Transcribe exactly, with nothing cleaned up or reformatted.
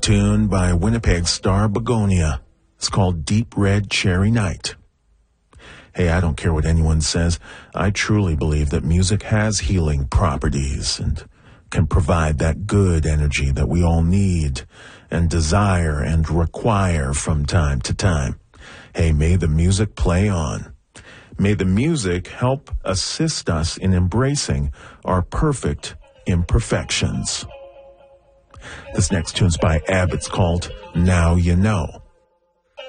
tune by Winnipeg star Begonia. It's called Deep Red Cherry Night. Hey, I don't care what anyone says. I truly believe that music has healing properties and can provide that good energy that we all need and desire and require from time to time. Hey, may the music play on. May the music help assist us in embracing our perfect imperfections. This next tune's by Ab. It's called Now You Know.